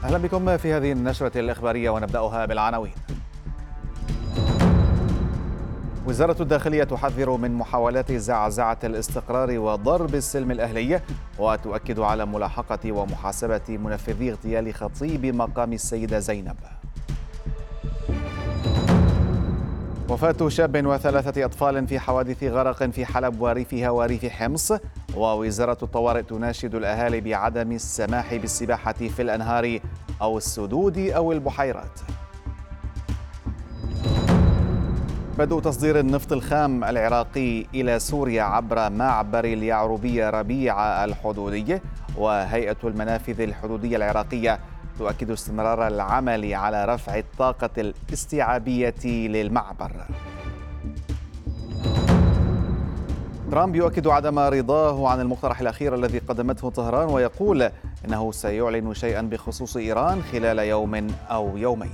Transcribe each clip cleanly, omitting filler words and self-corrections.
أهلا بكم في هذه النشرة الإخبارية ونبدأها بالعناوين. وزارة الداخلية تحذر من محاولات زعزعة الاستقرار وضرب السلم الأهلي، وتؤكد على ملاحقة ومحاسبة منفذي اغتيال خطيب مقام السيدة زينب. وفاة شاب وثلاثة أطفال في حوادث غرق في حلب وريفها وريف حمص، ووزارة الطوارئ تناشد الأهالي بعدم السماح بالسباحة في الأنهار أو السدود أو البحيرات. بدء تصدير النفط الخام العراقي إلى سوريا عبر معبر اليعربية ربيع الحدودي، وهيئة المنافذ الحدودية العراقية تؤكد استمرار العمل على رفع الطاقة الاستيعابية للمعبر. ترامب يؤكد عدم رضاه عن المقترح الأخير الذي قدمته طهران، ويقول إنه سيعلن شيئا بخصوص إيران خلال يوم أو يومين.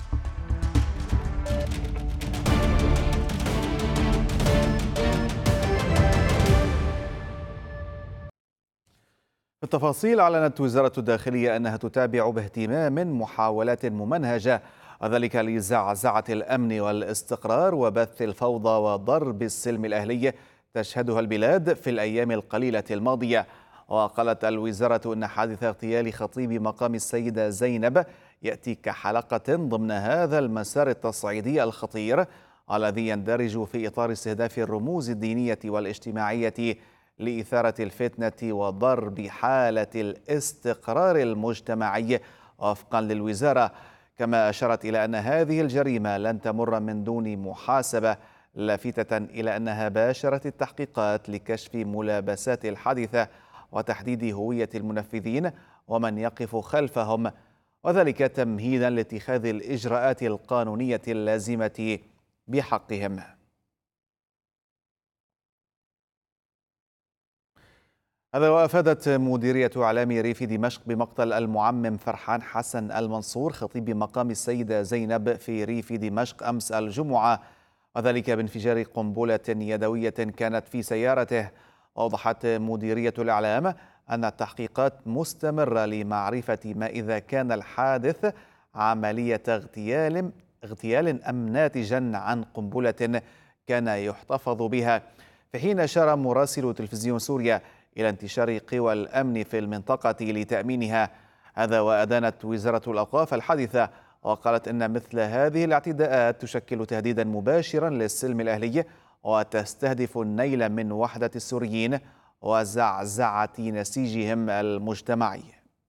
في التفاصيل، أعلنت وزارة الداخلية أنها تتابع باهتمام محاولات ممنهجة، وذلك لزعزعة الأمن والاستقرار وبث الفوضى وضرب السلم الأهلي تشهدها البلاد في الأيام القليلة الماضية. وقالت الوزارة أن حادث اغتيال خطيب مقام السيدة زينب يأتي كحلقة ضمن هذا المسار التصعيدي الخطير الذي يندرج في إطار استهداف الرموز الدينية والاجتماعية لإثارة الفتنة وضرب حالة الاستقرار المجتمعي وفقا للوزارة. كما أشارت إلى أن هذه الجريمة لن تمر من دون محاسبة، لافتة إلى أنها باشرت التحقيقات لكشف ملابسات الحادثة وتحديد هوية المنفذين ومن يقف خلفهم، وذلك تمهيدا لاتخاذ الإجراءات القانونية اللازمة بحقهم. هذا وأفادت مديرية إعلام ريف دمشق بمقتل المعمم فرحان حسن المنصور خطيب مقام السيدة زينب في ريف دمشق أمس الجمعة، وذلك بانفجار قنبلة يدوية كانت في سيارته. أوضحت مديرية الإعلام أن التحقيقات مستمرة لمعرفة ما إذا كان الحادث عملية اغتيال أم ناتجا عن قنبلة كان يحتفظ بها، في حين أشار مراسل تلفزيون سوريا إلى انتشار قوى الأمن في المنطقة لتأمينها. هذا وأدانت وزارة الأوقاف الحادثة، وقالت إن مثل هذه الاعتداءات تشكل تهديدا مباشرا للسلم الأهلي وتستهدف النيل من وحدة السوريين وزعزعة نسيجهم المجتمعي.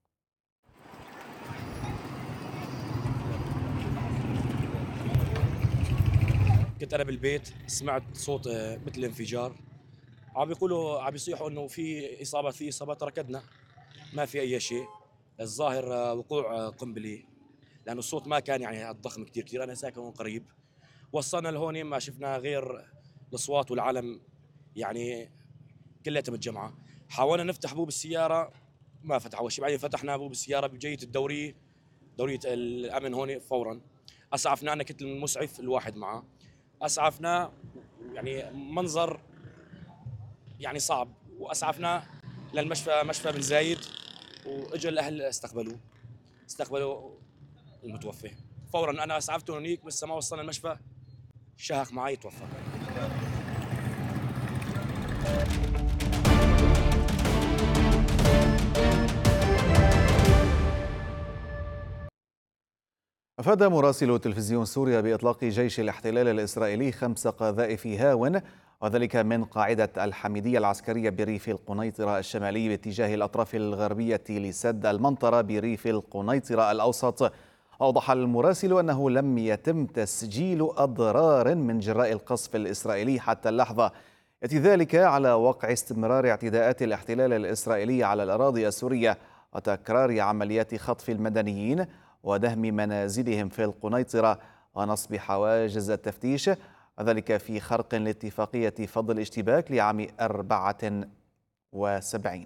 كنت انا بالبيت سمعت صوت مثل انفجار، عم بيصيحوا انه في اصابات ركضنا، ما في اي شيء. الظاهر وقوع قنبله، لانه الصوت ما كان يعني الضخم كثير. انا ساكن هون قريب، وصلنا لهون ما شفنا غير الاصوات والعلم، يعني كلها متجمعه. حاولنا نفتح بوب السياره، ما فتح اول شيء، بعدين فتحنا بوب السياره بجية دورية الامن هون فورا. اسعفنا، انا كنت المسعف الواحد معه، اسعفنا، يعني منظر يعني صعب، واسعفنا للمشفى، مشفى بن زايد، واجى الاهل استقبلوا المتوفى فورا. انا اسعفته هنيك بس ما وصلنا المشفى شهق معي توفى. أفاد مراسل تلفزيون سوريا بإطلاق جيش الاحتلال الإسرائيلي 5 قذائف هاون، وذلك من قاعدة الحميدية العسكرية بريف القنيطرة الشمالي باتجاه الأطراف الغربية لسد المنطرة بريف القنيطرة الأوسط. أوضح المراسل أنه لم يتم تسجيل أضرار من جراء القصف الإسرائيلي حتى اللحظة، يأتي ذلك على وقع استمرار اعتداءات الاحتلال الإسرائيلي على الأراضي السورية وتكرار عمليات خطف المدنيين ودهم منازلهم في القنيطرة ونصب حواجز التفتيش، وذلك في خرق لاتفاقية فض الاشتباك لعام 74.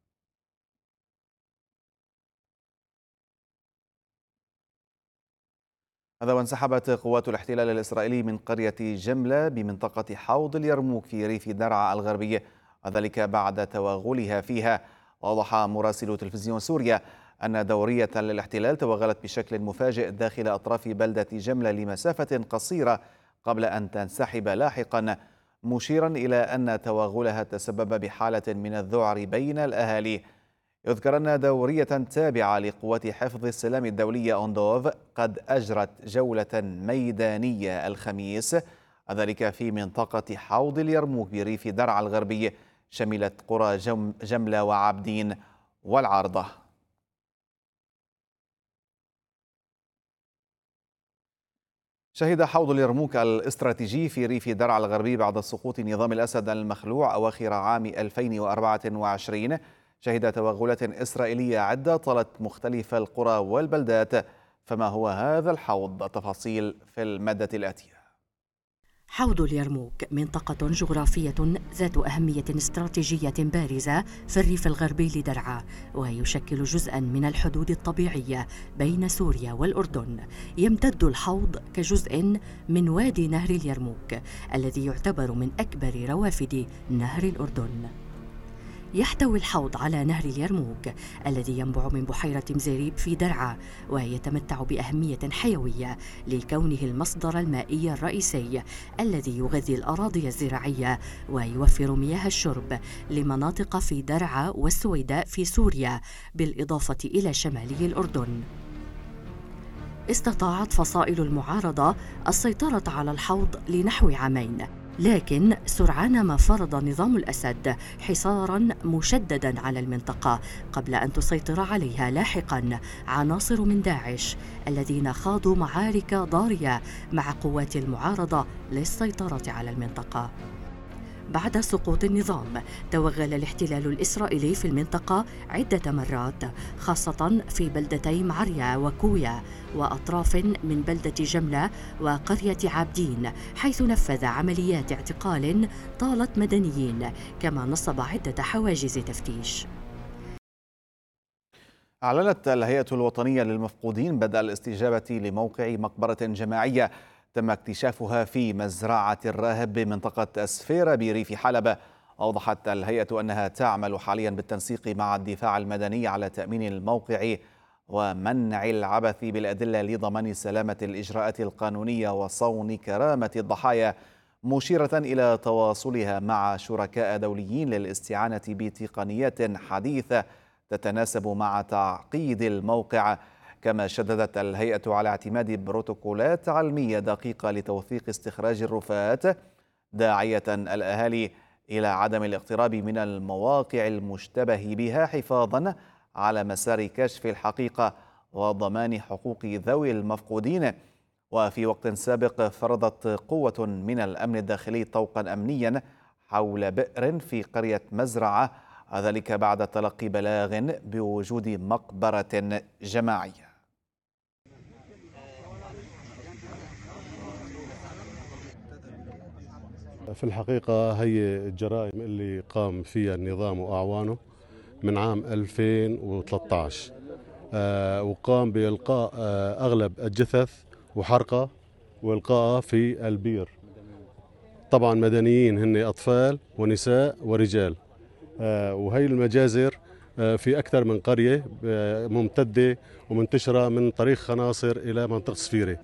هذا وانسحبت قوات الاحتلال الإسرائيلي من قرية جملة بمنطقة حوض اليرموك في ريف درعا الغربي، وذلك بعد توغلها فيها. وأوضح مراسل تلفزيون سوريا أن دورية للاحتلال توغلت بشكل مفاجئ داخل أطراف بلدة جملة لمسافة قصيرة قبل أن تنسحب لاحقا، مشيرا إلى أن توغلها تسبب بحالة من الذعر بين الأهالي. يذكر أن دورية تابعة لقوات حفظ السلام الدولية أوندوف قد أجرت جولة ميدانية الخميس، ذلك في منطقة حوض اليرموك بريف درعا الغربي، شملت قرى جملة وعابدين والعارضة. شهد حوض اليرموك الاستراتيجي في ريف درعا الغربي بعد سقوط نظام الأسد المخلوع أواخر عام 2024 شهد توغلات إسرائيلية عدة طالت مختلف القرى والبلدات. فما هو هذا الحوض؟ تفاصيل في المادة الآتية. حوض اليرموك منطقة جغرافية ذات أهمية استراتيجية بارزة في الريف الغربي لدرعا، ويشكل جزءاً من الحدود الطبيعية بين سوريا والأردن. يمتد الحوض كجزء من وادي نهر اليرموك الذي يعتبر من أكبر روافد نهر الأردن. يحتوي الحوض على نهر اليرموك الذي ينبع من بحيرة مزيريب في درعا، ويتمتع بأهمية حيوية لكونه المصدر المائي الرئيسي الذي يغذي الأراضي الزراعية ويوفر مياه الشرب لمناطق في درعا والسويداء في سوريا، بالإضافة إلى شمالي الأردن. استطاعت فصائل المعارضة السيطرة على الحوض لنحو عامين، لكن سرعان ما فرض نظام الأسد حصاراً مشدداً على المنطقة قبل أن تسيطر عليها لاحقاً عناصر من داعش الذين خاضوا معارك ضارية مع قوات المعارضة للسيطرة على المنطقة. بعد سقوط النظام توغل الاحتلال الإسرائيلي في المنطقة عدة مرات، خاصة في بلدتي معريا وكويا وأطراف من بلدة جملة وقرية عابدين، حيث نفذ عمليات اعتقال طالت مدنيين، كما نصب عدة حواجز تفتيش. أعلنت الهيئة الوطنية للمفقودين بدء الاستجابة لموقع مقبرة جماعية تم اكتشافها في مزرعة الراهب بمنطقة أسفيرة بريف حلب. أوضحت الهيئة أنها تعمل حاليا بالتنسيق مع الدفاع المدني على تأمين الموقع ومنع العبث بالأدلة لضمان سلامة الإجراءات القانونية وصون كرامة الضحايا، مشيرة إلى تواصلها مع شركاء دوليين للاستعانة بتقنيات حديثة تتناسب مع تعقيد الموقع. كما شددت الهيئة على اعتماد بروتوكولات علمية دقيقة لتوثيق استخراج الرفات، داعية الأهالي إلى عدم الاقتراب من المواقع المشتبه بها حفاظا على مسار كشف الحقيقة وضمان حقوق ذوي المفقودين. وفي وقت سابق فرضت قوة من الأمن الداخلي طوقا أمنيا حول بئر في قرية مزرعة، ذلك بعد تلقي بلاغ بوجود مقبرة جماعية. في الحقيقة هي الجرائم اللي قام فيها النظام وأعوانه من عام 2013، وقام بإلقاء أغلب الجثث وحرقة وإلقائها في البير. طبعا مدنيين هن أطفال ونساء ورجال، وهي المجازر في أكثر من قرية ممتدة ومنتشرة من طريق خناصر إلى منطقة سفيرة.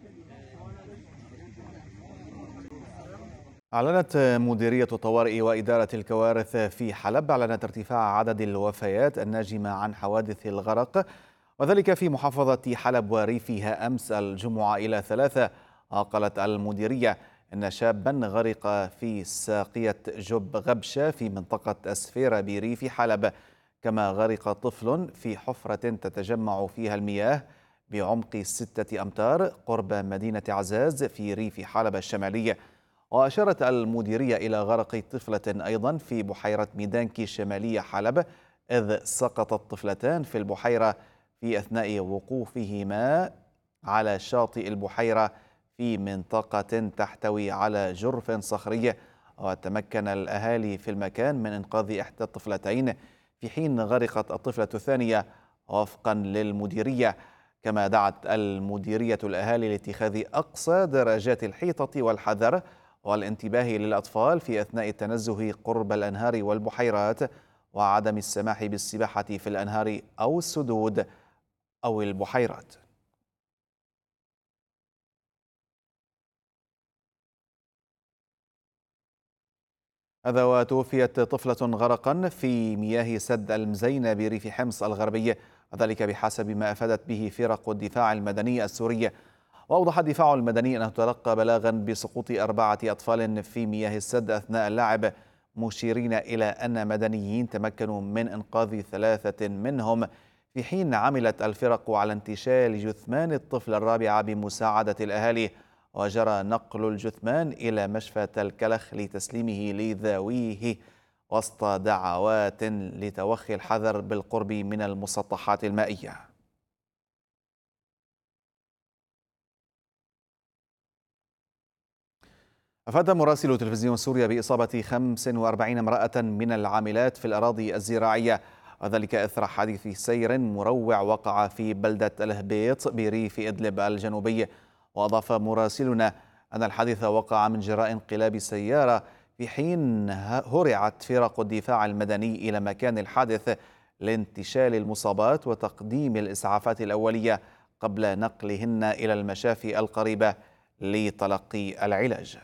أعلنت مديرية الطوارئ وإدارة الكوارث في حلب ارتفاع عدد الوفيات الناجمة عن حوادث الغرق، وذلك في محافظة حلب وريفها أمس الجمعة إلى 3. قالت المديرية إن شابا غرق في ساقية جب غبشة في منطقة أسفيرة بريف حلب، كما غرق طفل في حفرة تتجمع فيها المياه بعمق 6 أمتار قرب مدينة عزاز في ريف حلب الشمالي. وأشارت المديرية إلى غرق طفلة أيضا في بحيرة ميدانكي شمالية حلب، إذ سقطت طفلتان في البحيرة في أثناء وقوفهما على شاطئ البحيرة في منطقة تحتوي على جرف صخري. وتمكن الأهالي في المكان من إنقاذ إحدى الطفلتين في حين غرقت الطفلة الثانية وفقا للمديرية. كما دعت المديرية الأهالي لاتخاذ أقصى درجات الحيطة والحذر والانتباه للأطفال في أثناء التنزه قرب الأنهار والبحيرات، وعدم السماح بالسباحة في الأنهار أو السدود أو البحيرات. هذا وتوفيت طفلة غرقا في مياه سد المزينة بريف حمص الغربي، وذلك بحسب ما أفادت به فرق الدفاع المدني السورية. وأوضح الدفاع المدني أنه تلقى بلاغا بسقوط 4 أطفال في مياه السد أثناء اللعب، مشيرين إلى أن مدنيين تمكنوا من إنقاذ 3 منهم، في حين عملت الفرق على انتشال جثمان الطفل الرابع بمساعدة الأهالي. وجرى نقل الجثمان إلى مشفى الكلخ لتسليمه لذويه وسط دعوات لتوخي الحذر بالقرب من المسطحات المائية. أفاد مراسل تلفزيون سوريا بإصابة 45 امرأة من العاملات في الأراضي الزراعية، وذلك إثر حادث سير مروع وقع في بلدة الهبيط بريف إدلب الجنوبي. وأضاف مراسلنا أن الحادث وقع من جراء انقلاب سيارة، في حين هرعت فرق الدفاع المدني إلى مكان الحادث لانتشال المصابات وتقديم الإسعافات الأولية قبل نقلهن إلى المشافي القريبة لتلقي العلاج.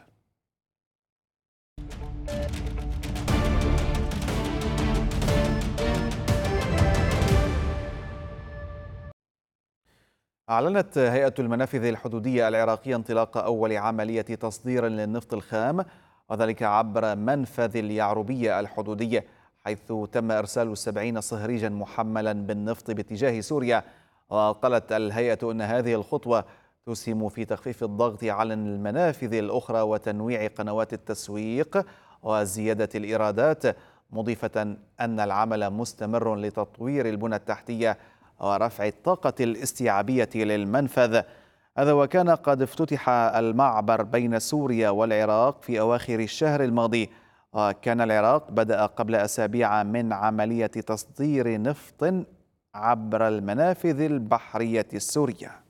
أعلنت هيئة المنافذ الحدودية العراقية انطلاق أول عملية تصدير للنفط الخام، وذلك عبر منفذ اليعربية الحدودية، حيث تم إرسال 70 صهريجا محملا بالنفط باتجاه سوريا. وقالت الهيئة أن هذه الخطوة تسهم في تخفيف الضغط على المنافذ الأخرى وتنويع قنوات التسويق وزيادة الإيرادات، مضيفة أن العمل مستمر لتطوير البنى التحتية ورفع الطاقة الاستيعابية للمنفذ. هذا وكان قد افتتح المعبر بين سوريا والعراق في أواخر الشهر الماضي، وكان العراق بدأ قبل أسابيع من عملية تصدير نفط عبر المنافذ البحرية السورية.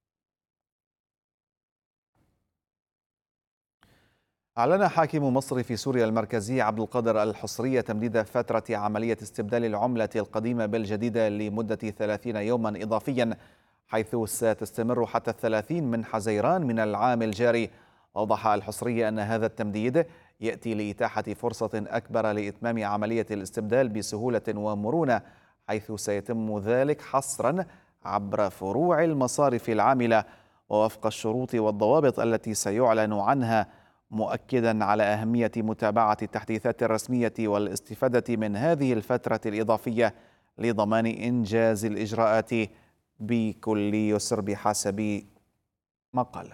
أعلن حاكم مصرف سوريا المركزي عبد القادر الحصري تمديد فترة عملية استبدال العملة القديمة بالجديدة لمدة 30 يوما إضافيا، حيث ستستمر حتى 30 من حزيران من العام الجاري. أوضح الحصري أن هذا التمديد يأتي لإتاحة فرصة أكبر لإتمام عملية الاستبدال بسهولة ومرونة، حيث سيتم ذلك حصرا عبر فروع المصارف العاملة ووفق الشروط والضوابط التي سيعلن عنها، مؤكدا على أهمية متابعة التحديثات الرسمية والاستفادة من هذه الفترة الإضافية لضمان إنجاز الإجراءات بكل يسر بحسب ما قال.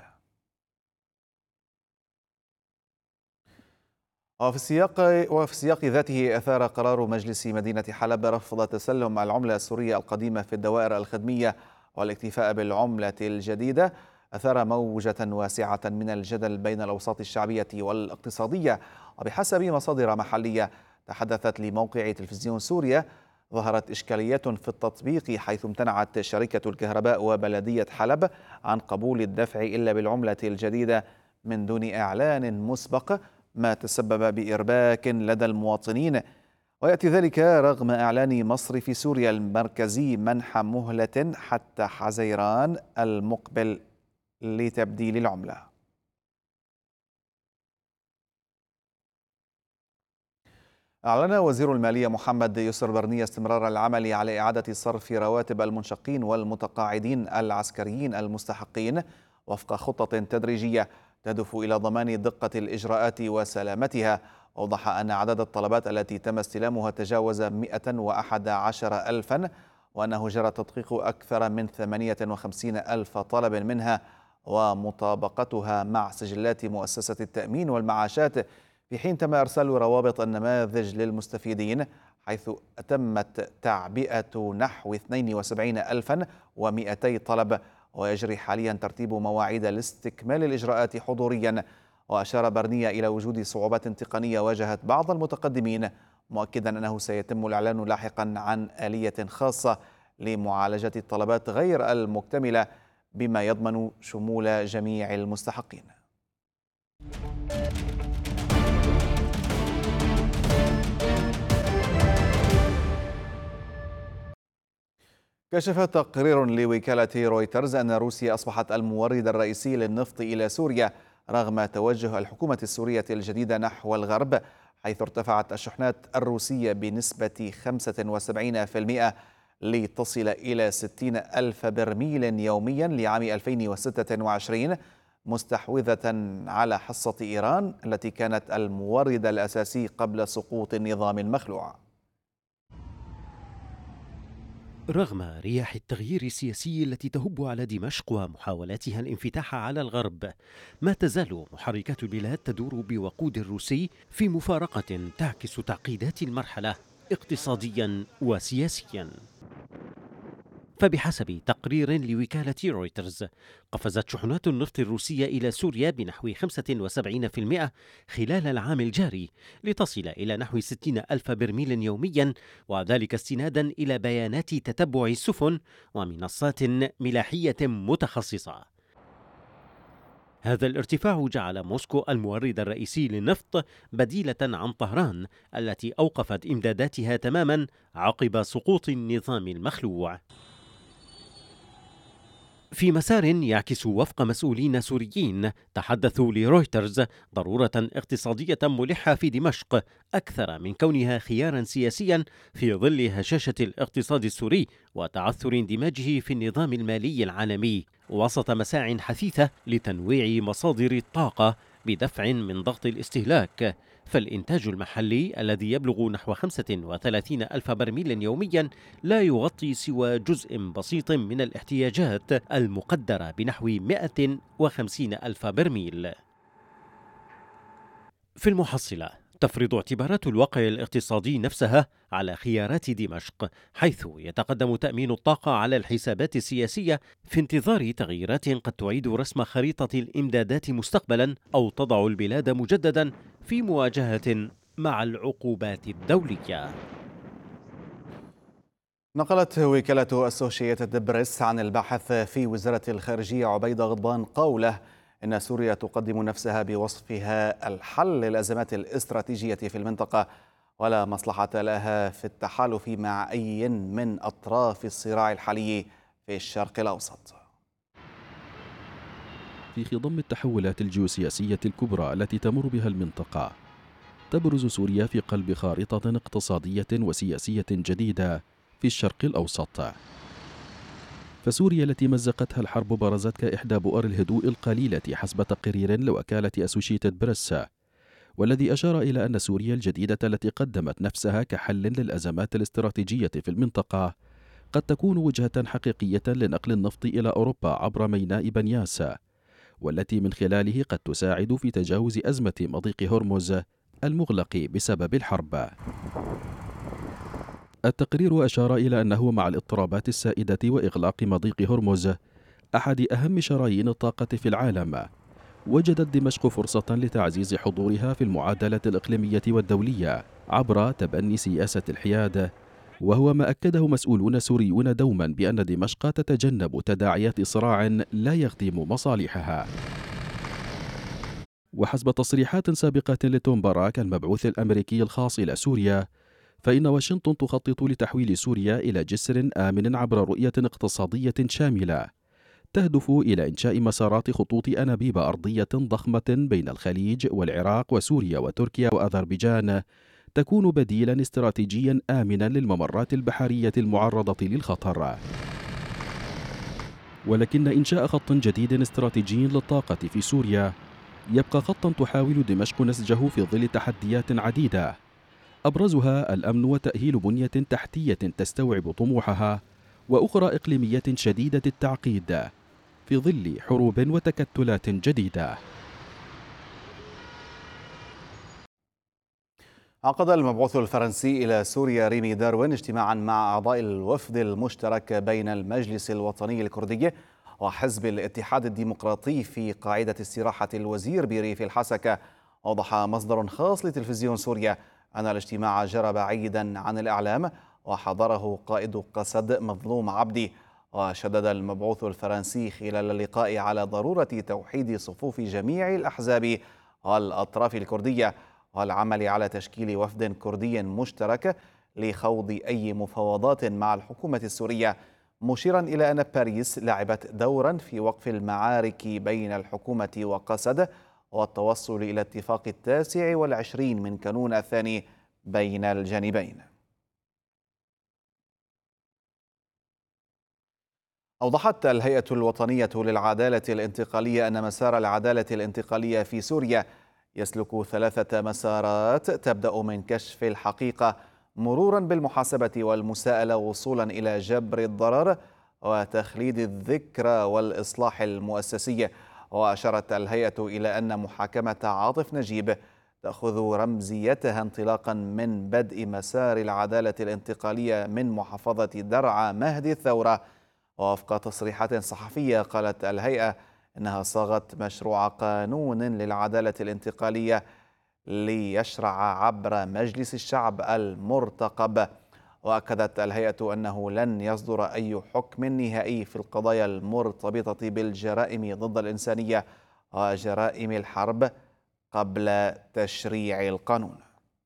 وفي السياق ذاته أثار قرار مجلس مدينة حلب رفض تسلم العملة السورية القديمة في الدوائر الخدمية والاكتفاء بالعملة الجديدة، أثار موجة واسعة من الجدل بين الأوساط الشعبية والاقتصادية. وبحسب مصادر محلية تحدثت لموقع تلفزيون سوريا، ظهرت إشكاليات في التطبيق، حيث امتنعت شركة الكهرباء وبلدية حلب عن قبول الدفع إلا بالعملة الجديدة من دون إعلان مسبق، ما تسبب بإرباك لدى المواطنين. ويأتي ذلك رغم إعلان مصرف سوريا المركزي منح مهلة حتى حزيران المقبل لتبديل العملة. أعلن وزير المالية محمد يسر برنية استمرار العمل على إعادة صرف رواتب المنشقين والمتقاعدين العسكريين المستحقين وفق خطة تدريجية تهدف إلى ضمان دقة الإجراءات وسلامتها. أوضح أن عدد الطلبات التي تم استلامها تجاوز 111 ألفا، وأنه جرى تدقيق أكثر من 58 ألف طلب منها ومطابقتها مع سجلات مؤسسة التأمين والمعاشات، في حين تم إرسال روابط النماذج للمستفيدين، حيث تمت تعبئة نحو 72,200 طلب، ويجري حاليا ترتيب مواعيد لاستكمال الإجراءات حضوريا. وأشار برنية إلى وجود صعوبات تقنية واجهت بعض المتقدمين، مؤكدا أنه سيتم الإعلان لاحقا عن آلية خاصة لمعالجة الطلبات غير المكتملة بما يضمن شمول جميع المستحقين. كشف تقرير لوكالة رويترز أن روسيا أصبحت المورد الرئيسي للنفط إلى سوريا رغم توجه الحكومة السورية الجديدة نحو الغرب، حيث ارتفعت الشحنات الروسية بنسبة 75% لتصل إلى 60 ألف برميل يوميا لعام 2026، مستحوذة على حصة إيران التي كانت المورد الأساسي قبل سقوط النظام المخلوع. رغم رياح التغيير السياسي التي تهب على دمشق ومحاولاتها الانفتاح على الغرب، ما تزال محركات البلاد تدور بوقود روسي في مفارقة تعكس تعقيدات المرحلة اقتصاديا وسياسيا. فبحسب تقرير لوكالة رويترز، قفزت شحنات النفط الروسية إلى سوريا بنحو 75% خلال العام الجاري لتصل إلى نحو 60 ألف برميل يوميا، وذلك استنادا إلى بيانات تتبع السفن ومنصات ملاحية متخصصة. هذا الارتفاع جعل موسكو المورد الرئيسي للنفط بديلة عن طهران التي أوقفت إمداداتها تماما عقب سقوط النظام المخلوع. في مسار يعكس وفق مسؤولين سوريين تحدثوا لرويترز ضرورة اقتصادية ملحة في دمشق أكثر من كونها خيارا سياسيا في ظل هشاشة الاقتصاد السوري وتعثر اندماجه في النظام المالي العالمي، وسط مساع حثيثة لتنويع مصادر الطاقة بدفع من ضغط الاستهلاك. فالإنتاج المحلي الذي يبلغ نحو 35 ألف برميل يوميا لا يغطي سوى جزء بسيط من الاحتياجات المقدرة بنحو 150 ألف برميل. في المحصلة تفرض اعتبارات الواقع الاقتصادي نفسها على خيارات دمشق، حيث يتقدم تأمين الطاقة على الحسابات السياسية في انتظار تغييرات قد تعيد رسم خريطة الإمدادات مستقبلا أو تضع البلاد مجددا في مواجهة مع العقوبات الدولية. نقلت وكالة أسوشيتد بريس عن الباحث في وزارة الخارجية عبيد غضبان قوله إن سوريا تقدم نفسها بوصفها الحل للأزمات الاستراتيجية في المنطقة، ولا مصلحة لها في التحالف مع أي من أطراف الصراع الحالي في الشرق الأوسط. في خضم التحولات الجيوسياسية الكبرى التي تمر بها المنطقة، تبرز سوريا في قلب خارطة اقتصادية وسياسية جديدة في الشرق الأوسط. فسوريا التي مزقتها الحرب برزت كإحدى بؤر الهدوء القليلة حسب تقرير لوكالة أسوشيتد بريس، والذي أشار إلى أن سوريا الجديدة التي قدمت نفسها كحل للأزمات الاستراتيجية في المنطقة قد تكون وجهة حقيقية لنقل النفط إلى أوروبا عبر ميناء بنياس، والتي من خلاله قد تساعد في تجاوز أزمة مضيق هرمز المغلق بسبب الحرب. التقرير أشار إلى أنه مع الاضطرابات السائدة وإغلاق مضيق هرمز أحد أهم شرايين الطاقة في العالم، وجدت دمشق فرصة لتعزيز حضورها في المعادلة الإقليمية والدولية عبر تبني سياسة الحياد، وهو ما أكده مسؤولون سوريون دوما بأن دمشق تتجنب تداعيات صراع لا يخدم مصالحها. وحسب تصريحات سابقة لتوم باراك المبعوث الأمريكي الخاص إلى سوريا، فإن واشنطن تخطط لتحويل سوريا إلى جسر آمن عبر رؤية اقتصادية شاملة تهدف إلى إنشاء مسارات خطوط أنابيب أرضية ضخمة بين الخليج والعراق وسوريا وتركيا وأذربيجان، تكون بديلا استراتيجيا آمنا للممرات البحرية المعرضة للخطر. ولكن إنشاء خط جديد استراتيجي للطاقة في سوريا يبقى خطا تحاول دمشق نسجه في ظل تحديات عديدة، أبرزها الأمن وتأهيل بنية تحتية تستوعب طموحها، وأخرى إقليمية شديدة التعقيد في ظل حروب وتكتلات جديدة. عقد المبعوث الفرنسي إلى سوريا ريمي داروين اجتماعا مع أعضاء الوفد المشترك بين المجلس الوطني الكردي وحزب الاتحاد الديمقراطي في قاعدة استراحة الوزير بريف الحسكة. أوضح مصدر خاص لتلفزيون سوريا أن الاجتماع جرى بعيدا عن الإعلام وحضره قائد قسد مظلوم عبدي. وشدد المبعوث الفرنسي خلال اللقاء على ضرورة توحيد صفوف جميع الأحزاب والأطراف الكردية والعمل على تشكيل وفد كردي مشترك لخوض أي مفاوضات مع الحكومة السورية، مشيرا إلى أن باريس لعبت دورا في وقف المعارك بين الحكومة وقسد والتوصل إلى اتفاق 29 من كانون الثاني بين الجانبين. أوضحت الهيئة الوطنية للعدالة الانتقالية أن مسار العدالة الانتقالية في سوريا يسلك 3 مسارات تبدأ من كشف الحقيقة مرورا بالمحاسبة والمساءلة وصولا إلى جبر الضرر وتخليد الذكرى والإصلاح المؤسسي. وأشارت الهيئة إلى أن محاكمة عاطف نجيب تأخذ رمزيتها انطلاقا من بدء مسار العدالة الانتقالية من محافظة درعا مهدي الثورة. ووفق تصريحات صحفية قالت الهيئة إنها صاغت مشروع قانون للعدالة الانتقالية ليشرع عبر مجلس الشعب المرتقب. وأكدت الهيئة أنه لن يصدر أي حكم نهائي في القضايا المرتبطة بالجرائم ضد الإنسانية وجرائم الحرب قبل تشريع القانون.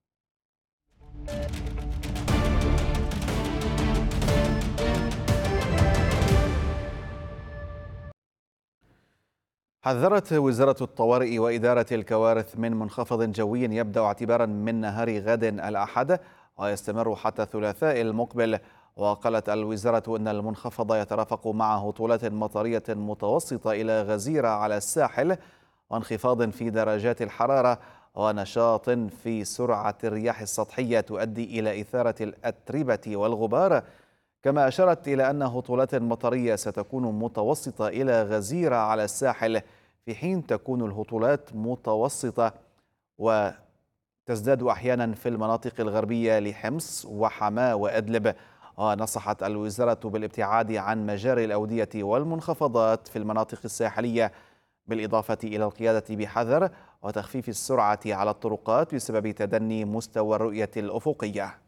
حذرت وزارة الطوارئ وإدارة الكوارث من منخفض جوي يبدأ اعتبارا من نهار غد الأحد ويستمر حتى الثلاثاء المقبل. وقالت الوزارة أن المنخفض يترافق مع هطولات مطرية متوسطة إلى غزيرة على الساحل وانخفاض في درجات الحرارة ونشاط في سرعة الرياح السطحية تؤدي إلى إثارة الأتربة والغبار. كما أشارت إلى أن هطولات مطرية ستكون متوسطة إلى غزيرة على الساحل في حين تكون الهطولات متوسطة وتزداد أحيانا في المناطق الغربية لحمص وحماة وأدلب. ونصحت الوزارة بالابتعاد عن مجاري الأودية والمنخفضات في المناطق الساحلية بالإضافة إلى القيادة بحذر وتخفيف السرعة على الطرقات بسبب تدني مستوى الرؤية الأفقية.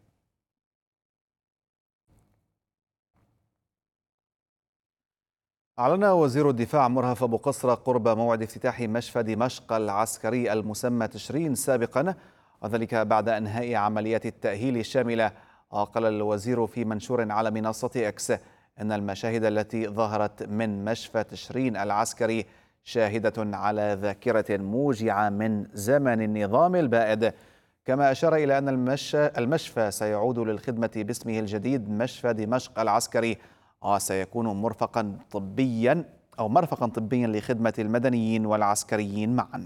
أعلن وزير الدفاع مرهف أبو قصرة قرب موعد افتتاح مشفى دمشق العسكري المسمى تشرين سابقا وذلك بعد انهاء عمليات التأهيل الشاملة. وقال الوزير في منشور على منصة إكس أن المشاهد التي ظهرت من مشفى تشرين العسكري شاهدة على ذاكرة موجعة من زمن النظام البائد. كما أشار إلى أن المشفى سيعود للخدمة باسمه الجديد مشفى دمشق العسكري وسيكون مرفقا طبيا لخدمة المدنيين والعسكريين معا.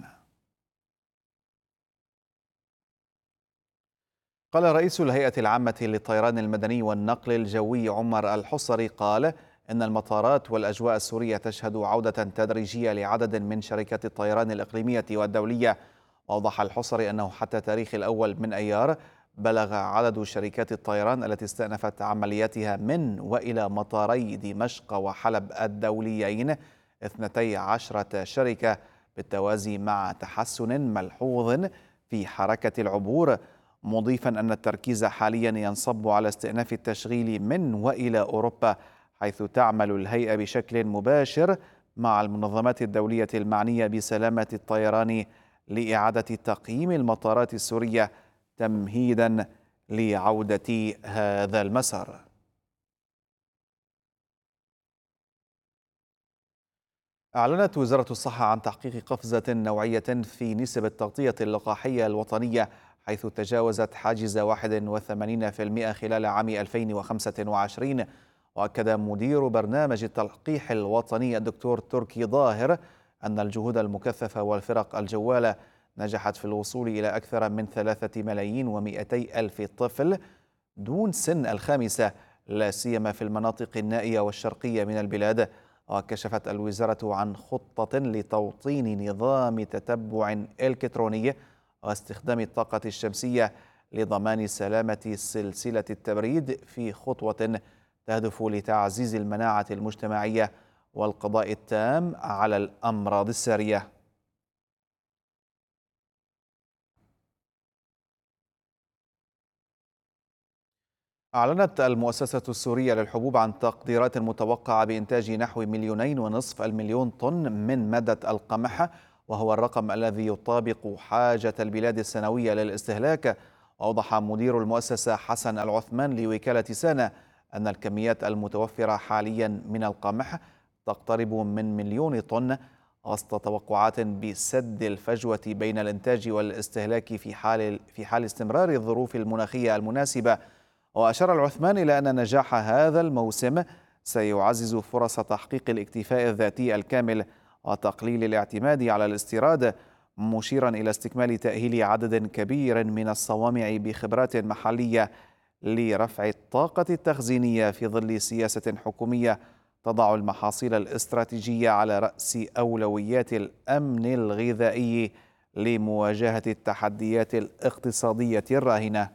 قال رئيس الهيئة العامة للطيران المدني والنقل الجوي عمر الحصري قال إن المطارات والأجواء السورية تشهد عودة تدريجية لعدد من شركات الطيران الإقليمية والدولية. وأوضح الحصري أنه حتى تاريخ الأول من أيار بلغ عدد شركات الطيران التي استأنفت عملياتها من وإلى مطاري دمشق وحلب الدوليين 12 شركة بالتوازي مع تحسن ملحوظ في حركة العبور. مضيفا أن التركيز حاليا ينصب على استئناف التشغيل من وإلى أوروبا حيث تعمل الهيئة بشكل مباشر مع المنظمات الدولية المعنية بسلامة الطيران لإعادة تقييم المطارات السورية تمهيدا لعودة هذا المسار. أعلنت وزارة الصحة عن تحقيق قفزة نوعية في نسب التغطية اللقاحية الوطنية حيث تجاوزت حاجز 81% خلال عام 2025. وأكد مدير برنامج التلقيح الوطني الدكتور تركي ظاهر أن الجهود المكثفة والفرق الجوالة نجحت في الوصول إلى أكثر من 3,200,000 طفل دون سن 5 لا سيما في المناطق النائية والشرقية من البلاد. وكشفت الوزارة عن خطة لتوطين نظام تتبع إلكتروني واستخدام الطاقة الشمسية لضمان سلامة سلسلة التبريد في خطوة تهدف لتعزيز المناعة المجتمعية والقضاء التام على الأمراض السارية. أعلنت المؤسسة السورية للحبوب عن تقديرات متوقعة بإنتاج نحو 2,500,000 طن من مادة القمح وهو الرقم الذي يطابق حاجة البلاد السنوية للاستهلاك. وأوضح مدير المؤسسة حسن العثمان لوكالة سانا أن الكميات المتوفرة حاليا من القمح تقترب من 1,000,000 طن، وسط توقعات بسد الفجوة بين الإنتاج والاستهلاك في حال استمرار الظروف المناخية المناسبة. وأشار العثمان إلى أن نجاح هذا الموسم سيعزز فرص تحقيق الاكتفاء الذاتي الكامل وتقليل الاعتماد على الاستيراد، مشيرا إلى استكمال تأهيل عدد كبير من الصوامع بخبرات محلية لرفع الطاقة التخزينية في ظل سياسة حكومية تضع المحاصيل الاستراتيجية على رأس أولويات الأمن الغذائي لمواجهة التحديات الاقتصادية الراهنة.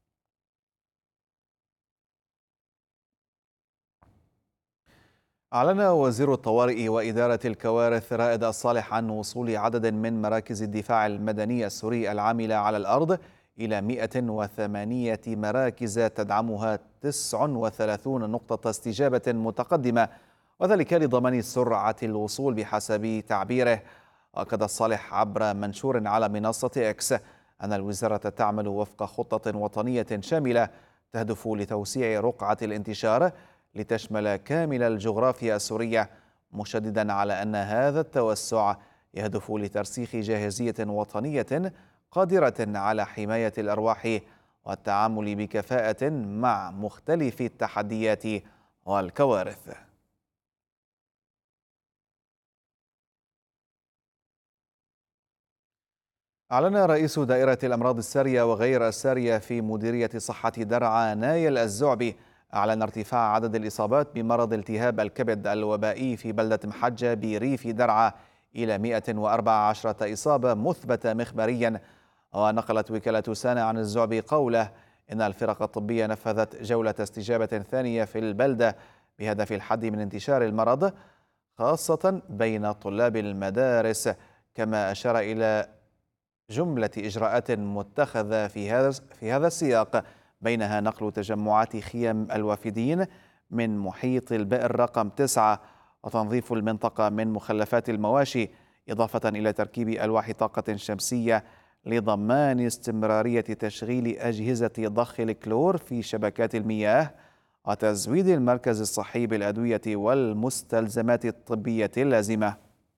أعلن وزير الطوارئ وإدارة الكوارث رائد الصالح عن وصول عدد من مراكز الدفاع المدني السوري العاملة على الأرض إلى 108 مراكز تدعمها 39 نقطة استجابة متقدمة، وذلك لضمان سرعة الوصول بحسب تعبيره. أكد الصالح عبر منشور على منصة إكس أن الوزارة تعمل وفق خطة وطنية شاملة تهدف لتوسيع رقعة الانتشار لتشمل كامل الجغرافيا السورية، مشددا على أن هذا التوسع يهدف لترسيخ جاهزية وطنية قادرة على حماية الأرواح والتعامل بكفاءة مع مختلف التحديات والكوارث. أعلن رئيس دائرة الأمراض السارية وغير السارية في مديرية صحة درعا نايل الزعبي أعلن ارتفاع عدد الإصابات بمرض التهاب الكبد الوبائي في بلدة محجة بريف درعا إلى 114 إصابة مثبتة مخبريا. ونقلت وكالة سانا عن الزعبي قوله إن الفرق الطبية نفذت جولة استجابة ثانية في البلدة بهدف الحد من انتشار المرض خاصة بين طلاب المدارس، كما أشار إلى جملة إجراءات متخذة في هذا السياق، بينها نقل تجمعات خيم الوافدين من محيط البئر رقم 9 وتنظيف المنطقة من مخلفات المواشي، إضافة إلى تركيب ألواح طاقة شمسية لضمان استمرارية تشغيل أجهزة ضخ الكلور في شبكات المياه، وتزويد المركز الصحي بالأدوية والمستلزمات الطبية اللازمة.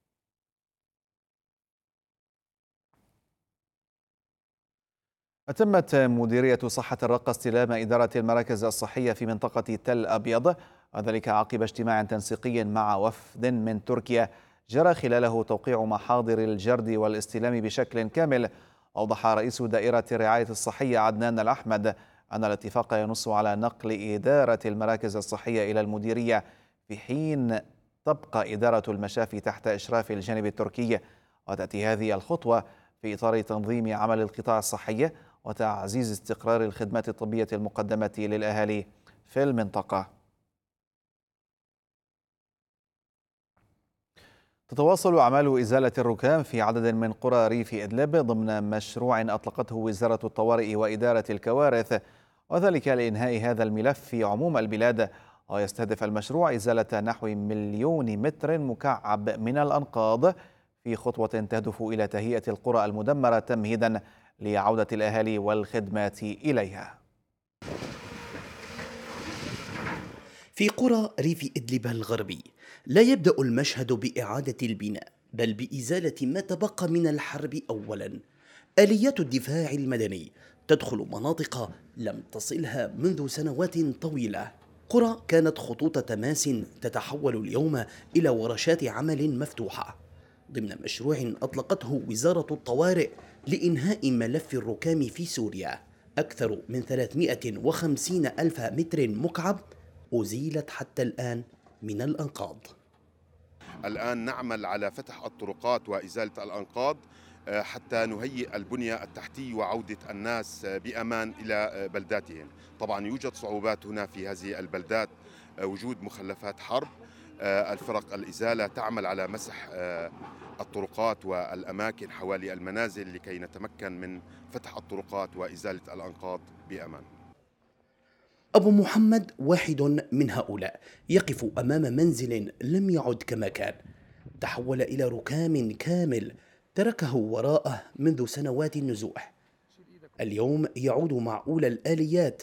أتمت مديرية صحة الرقة استلام إدارة المراكز الصحية في منطقة تل أبيض، وذلك عقب اجتماع تنسيقي مع وفد من تركيا جرى خلاله توقيع محاضر الجرد والاستلام بشكل كامل. أوضح رئيس دائرة الرعاية الصحية عدنان الأحمد أن الاتفاق ينص على نقل إدارة المراكز الصحية إلى المديرية، في حين تبقى إدارة المشافي تحت إشراف الجانب التركي. وتأتي هذه الخطوة في إطار تنظيم عمل القطاع الصحي وتعزيز استقرار الخدمات الطبية المقدمة للأهالي في المنطقة. تتواصل أعمال إزالة الركام في عدد من قرى ريف إدلب ضمن مشروع أطلقته وزارة الطوارئ وإدارة الكوارث، وذلك لإنهاء هذا الملف في عموم البلاد. ويستهدف المشروع إزالة نحو 1,000,000 متر مكعب من الأنقاض في خطوة تهدف إلى تهيئة القرى المدمرة تمهيدا لعودة الأهالي والخدمات إليها. في قرى ريف إدلب الغربي لا يبدأ المشهد بإعادة البناء، بل بإزالة ما تبقى من الحرب أولا. آليات الدفاع المدني تدخل مناطق لم تصلها منذ سنوات طويلة. قرى كانت خطوط تماس تتحول اليوم إلى ورشات عمل مفتوحة ضمن مشروع أطلقته وزارة الطوارئ لإنهاء ملف الركام في سوريا. أكثر من 350 ألف متر مكعب أزيلت حتى الآن من الأنقاض. الآن نعمل على فتح الطرقات وإزالة الأنقاض حتى نهيئ البنية التحتية وعودة الناس بأمان إلى بلداتهم. طبعا يوجد صعوبات هنا في هذه البلدات، وجود مخلفات حرب. الفرق الإزالة تعمل على مسح الطرقات والأماكن حوالي المنازل لكي نتمكن من فتح الطرقات وإزالة الأنقاض بأمان. أبو محمد واحد من هؤلاء، يقف أمام منزل لم يعد كما كان، تحول إلى ركام كامل تركه وراءه منذ سنوات النزوح. اليوم يعود مع أولى الآليات،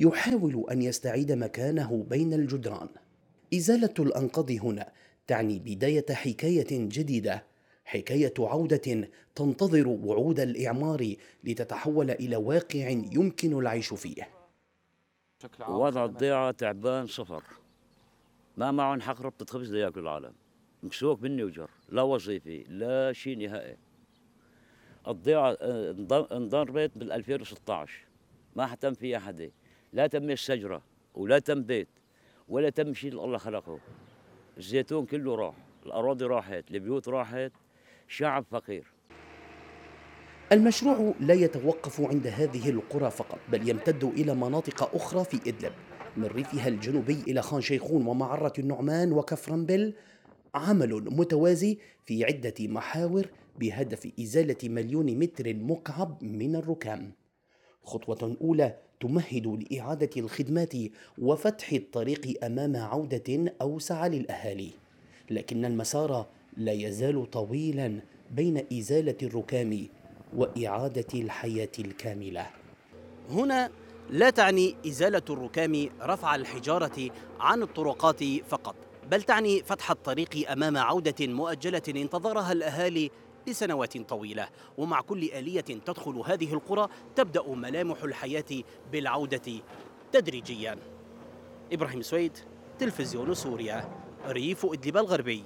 يحاول أن يستعيد مكانه بين الجدران. إزالة الأنقاض هنا تعني بداية حكاية جديدة، حكاية عودة تنتظر وعود الإعمار لتتحول إلى واقع يمكن العيش فيه. وضع الضيعة تعبان صفر، ما معهم حق ربطة خبز لياكل العالم، مكسوك مني وجر، لا وظيفي لا شيء نهائي. الضيعة انضربت بال 2016 ما حتم فيها حدا، لا تم الشجرة ولا تم بيت ولا تم شيء اللي الله خلقه. الزيتون كله راح، الأراضي راحت، البيوت راحت، شعب فقير. المشروع لا يتوقف عند هذه القرى فقط، بل يمتد إلى مناطق أخرى في إدلب، من ريفها الجنوبي إلى خان شيخون ومعرة النعمان وكفرنبل. عمل متوازي في عدة محاور بهدف إزالة 1,000,000 متر مكعب من الركام. خطوة أولى تمهد لإعادة الخدمات وفتح الطريق أمام عودة أوسع للأهالي، لكن المسار لا يزال طويلا بين إزالة الركام وإعادة الحياة الكاملة. هنا لا تعني إزالة الركام رفع الحجارة عن الطرقات فقط، بل تعني فتح الطريق أمام عودة مؤجلة انتظرها الأهالي لسنوات طويلة. ومع كل آلية تدخل هذه القرى تبدأ ملامح الحياة بالعودة تدريجيا. إبراهيم سويد، تلفزيون سوريا، ريف إدلب الغربي.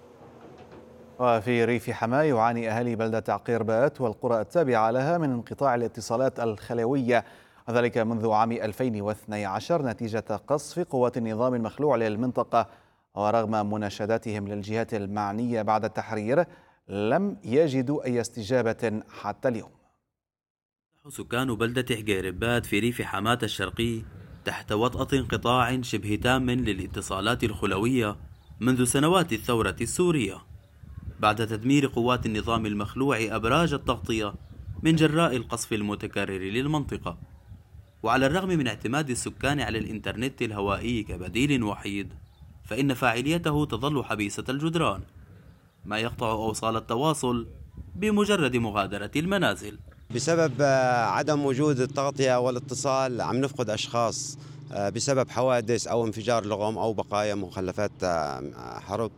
وفي ريف حماة يعاني أهالي بلدة عقيربات والقرى التابعة لها من انقطاع الاتصالات الخلوية، وذلك منذ عام 2012 نتيجة قصف قوات النظام المخلوع للمنطقة. ورغم مناشداتهم للجهات المعنية بعد التحرير لم يجدوا أي استجابة حتى اليوم. سكان بلدة عقيربات في ريف حماة الشرقي تحت وطأة انقطاع شبه تام للاتصالات الخلوية منذ سنوات الثورة السورية، بعد تدمير قوات النظام المخلوع أبراج التغطية من جراء القصف المتكرر للمنطقة. وعلى الرغم من اعتماد السكان على الإنترنت الهوائي كبديل وحيد، فإن فاعليته تظل حبيسة الجدران، ما يقطع أوصال التواصل بمجرد مغادرة المنازل. بسبب عدم وجود التغطية والاتصال عم نفقد أشخاص بسبب حوادث أو انفجار لغم أو بقايا مخلفات حرب،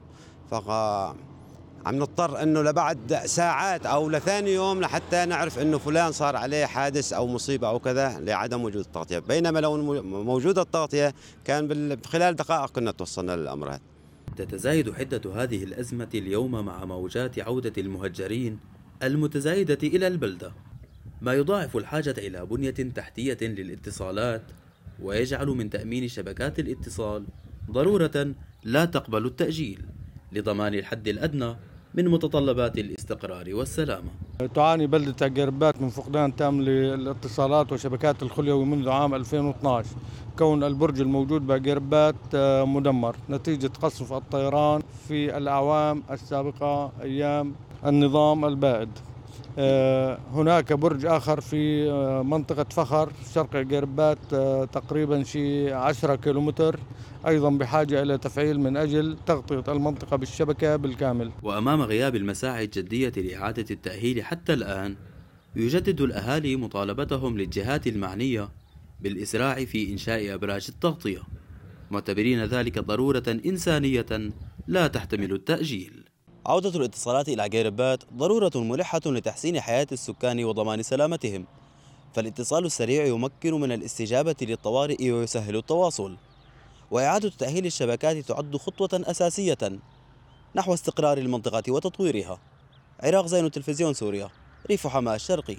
عم نضطر انه لبعد ساعات او لثاني يوم لحتى نعرف انه فلان صار عليه حادث او مصيبه او كذا لعدم وجود التغطيه، بينما لو موجوده التغطيه كان خلال دقائق كنا توصلنا للامر هذا. تتزايد حده هذه الازمه اليوم مع موجات عوده المهجرين المتزايده الى البلده، ما يضاعف الحاجه الى بنيه تحتيه للاتصالات ويجعل من تامين شبكات الاتصال ضروره لا تقبل التاجيل لضمان الحد الادنى من متطلبات الاستقرار والسلامة. تعاني بلدة عقيربات من فقدان تام للاتصالات وشبكات الخلوي منذ عام 2012، كون البرج الموجود بعقيربات مدمر نتيجة قصف الطيران في الأعوام السابقة أيام النظام البائد. هناك برج آخر في منطقة فخر شرق عقيربات تقريبا شي 10 كيلومتر أيضا بحاجة إلى تفعيل من أجل تغطية المنطقة بالشبكة بالكامل. وأمام غياب المساعي الجدية لإعادة التأهيل حتى الآن، يجدد الأهالي مطالبتهم للجهات المعنية بالإسراع في إنشاء أبراج التغطية، معتبرين ذلك ضرورة إنسانية لا تحتمل التأجيل. عودة الاتصالات إلى عقيربات ضرورة ملحة لتحسين حياة السكان وضمان سلامتهم، فالاتصال السريع يمكن من الاستجابة للطوارئ ويسهل التواصل، وإعادة تأهيل الشبكات تعد خطوة أساسية نحو استقرار المنطقة وتطويرها. عراق زين، تلفزيون سوريا، ريف حماة الشرقي.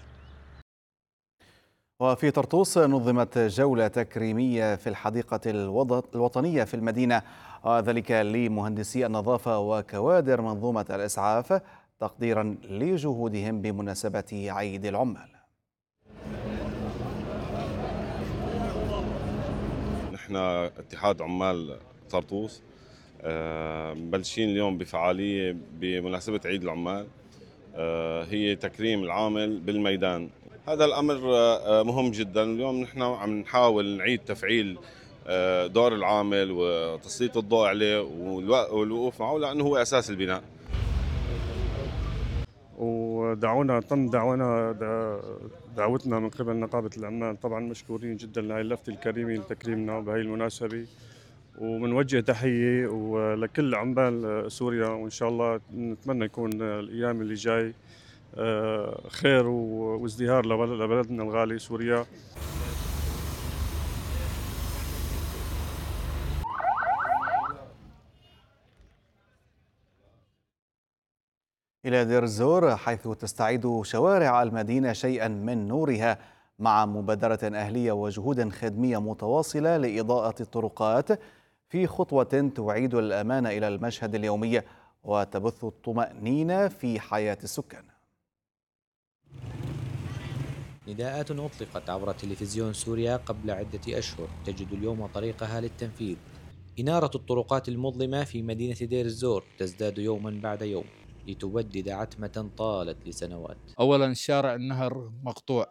وفي طرطوس نظمت جولة تكريمية في الحديقة الوطنية في المدينة، وذلك لمهندسي النظافة وكوادر منظومة الإسعاف تقديرا لجهودهم بمناسبة عيد العمال. نحن اتحاد عمال طرطوس مبلشين اليوم بفعالية بمناسبة عيد العمال، هي تكريم العامل بالميدان. هذا الأمر مهم جدا. اليوم نحن عم نحاول نعيد تفعيل دور العامل وتسليط الضوء عليه والوقوف معه، لأنه هو أساس البناء. ودعونا دعوتنا من قبل نقابة العمال. طبعا مشكورين جدا لهي اللفتة الكريمة لتكريمنا بهي المناسبة، ومنوجه تحية ولكل عمال سوريا، وإن شاء الله نتمنى يكون الأيام اللي جاي خير وازدهار لبلدنا الغالي سوريا. إلى دير الزور، حيث تستعيد شوارع المدينة شيئا من نورها مع مبادرة أهلية وجهود خدمية متواصلة لإضاءة الطرقات، في خطوة تعيد الأمان إلى المشهد اليومي وتبث الطمأنينة في حياة السكان. نداءات أطلقت عبر تلفزيون سوريا قبل عدة أشهر تجد اليوم طريقها للتنفيذ. إنارة الطرقات المظلمة في مدينة دير الزور تزداد يوما بعد يوم لتبدد عتمة طالت لسنوات. أولا شارع النهر مقطوع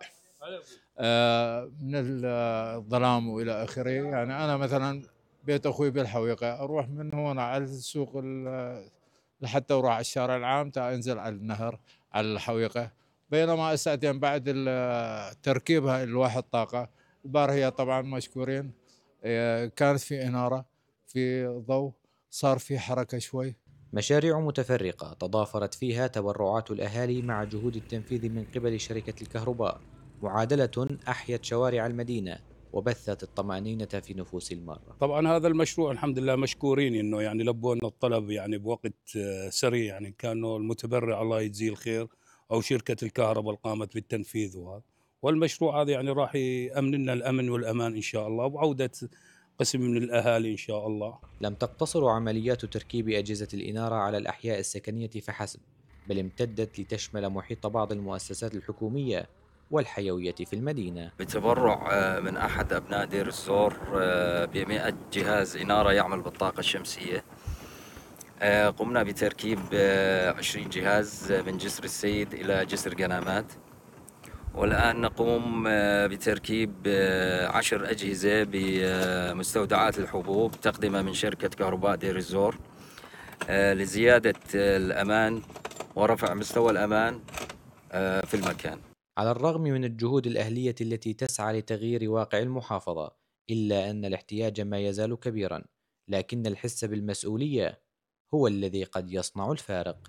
من الظلام وإلى آخره. يعني أنا مثلا بيت أخوي بالحويقة، أروح من هون على السوق لحتى أروح على الشارع العام أنزل على النهر على الحويقة، بينما ساعتين بعد تركيبها الواحد طاقة. البارحة طبعا مشكورين كانت في إنارة، في ضوء، صار في حركة شوي. مشاريع متفرقة تضافرت فيها تبرعات الأهالي مع جهود التنفيذ من قبل شركة الكهرباء، معادلة أحيت شوارع المدينة وبثت الطمأنينة في نفوس المرة. طبعا هذا المشروع الحمد لله مشكورين انه يعني لبوا لنا الطلب يعني بوقت سريع، يعني كانوا المتبرع الله يجزيه الخير او شركة الكهرباء اللي قامت بالتنفيذ، والمشروع هذا يعني راح يأمن لنا الأمن والأمان إن شاء الله، وعودة قسم من الأهالي إن شاء الله. لم تقتصر عمليات تركيب أجهزة الإنارة على الأحياء السكنية فحسب، بل امتدت لتشمل محيط بعض المؤسسات الحكومية والحيوية في المدينة. بتبرع من أحد أبناء دير الزور ب100 جهاز إنارة يعمل بالطاقة الشمسية. قمنا بتركيب 20 جهاز من جسر السيد إلى جسر قنامات، والآن نقوم بتركيب 10 أجهزة بمستودعات الحبوب تقدمها من شركة كهرباء دير الزور لزيادة الأمان ورفع مستوى الأمان في المكان. على الرغم من الجهود الأهلية التي تسعى لتغيير واقع المحافظة، إلا أن الاحتياج ما يزال كبيرا، لكن الحس بالمسؤولية هو الذي قد يصنع الفارق.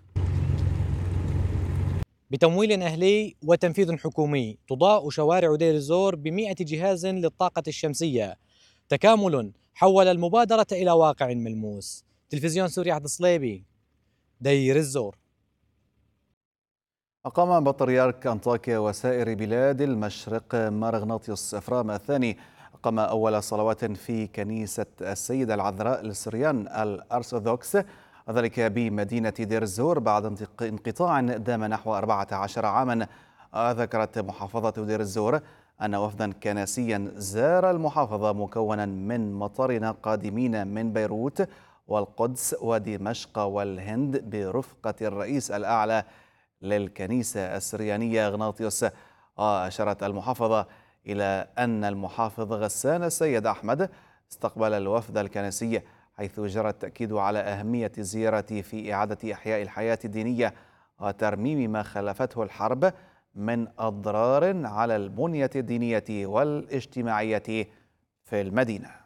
بتمويل أهلي وتنفيذ حكومي تضاء شوارع دير الزور ب100 جهاز للطاقة الشمسية، تكامل حول المبادرة إلى واقع ملموس. تلفزيون سوريا عبد الصليبي، دير الزور. أقام بطريرك أنطاكيا وسائر بلاد المشرق مارغناطيوس إفرام الثاني أقام أول صلوات في كنيسة السيدة العذراء للسريان الأرثوذكس، ذلك بمدينة دير الزور بعد انقطاع دام نحو 14 عاما. ذكرت محافظة دير الزور أن وفدا كنسيا زار المحافظة مكونا من مطارنا قادمين من بيروت والقدس ودمشق والهند برفقة الرئيس الأعلى للكنيسة السريانية غناطيوس. أشارت المحافظة إلى أن المحافظ غسان السيد أحمد استقبل الوفد الكنسي، حيث جرى التأكيد على أهمية الزيارة في إعادة إحياء الحياة الدينية وترميم ما خلفته الحرب من أضرار على البنية الدينية والاجتماعية في المدينة.